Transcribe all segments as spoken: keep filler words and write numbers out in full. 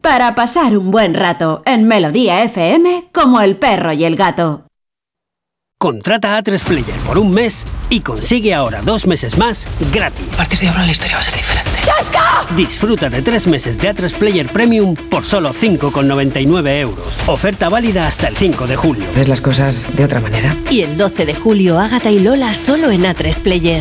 Para pasar un buen rato en Melodía F M como el perro y el gato. Contrata a tres Player por un mes y consigue ahora dos meses más gratis. A partir de ahora la historia va a ser diferente. ¡Chasca! Disfruta de tres meses de A tres Player Premium por solo cinco con noventa y nueve euros. Oferta válida hasta el cinco de julio. ¿Ves las cosas de otra manera? Y el doce de julio, Ágata y Lola solo en A tres Player.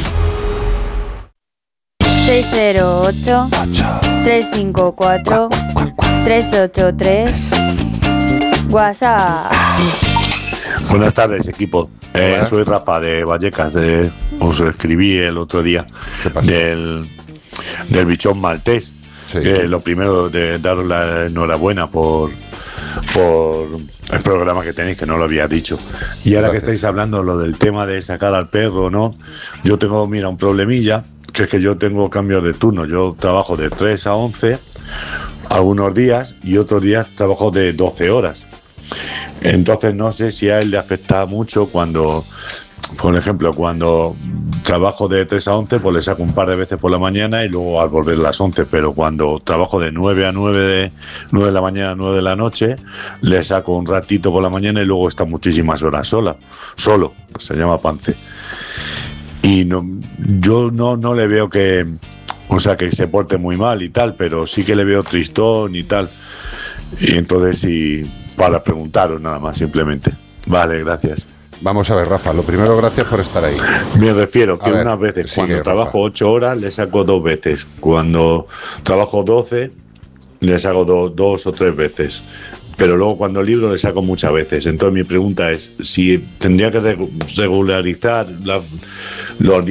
seis cero ocho, tres cinco cuatro, tres ocho tres. WhatsApp. Buenas tardes, equipo. Eh, soy Rafa de Vallecas. De, os escribí el otro día del, del bichón maltés. Sí. Eh, lo primero, de daros la enhorabuena por, por el programa que tenéis, que no lo había dicho. Y ahora Gracias. que estáis hablando lo del tema de sacar al perro, ¿no? Yo tengo, mira, un problemilla, que es que yo tengo cambios de turno. Yo trabajo de tres a once algunos días y otros días trabajo de doce horas. Entonces no sé si a él le afecta mucho cuando, por ejemplo, cuando trabajo de tres a once, pues le saco un par de veces por la mañana y luego al volver las once, pero cuando trabajo de nueve a nueve, de nueve de la mañana a nueve de la noche, le saco un ratito por la mañana y luego está muchísimas horas sola, solo, se llama Pance. Y no, yo no, no le veo que, o sea, que se porte muy mal y tal, pero sí que le veo tristón y tal. Y entonces sí, para preguntaros nada más, simplemente. Vale, gracias. Vamos a ver, Rafa, lo primero, gracias por estar ahí. Me refiero que a unas ver, veces, sigue, cuando Rafa. trabajo ocho horas, le saco dos veces. Cuando trabajo doce, le saco do, dos o tres veces. Pero luego cuando libro le saco muchas veces. Entonces mi pregunta es, si tendría que regularizar la, los días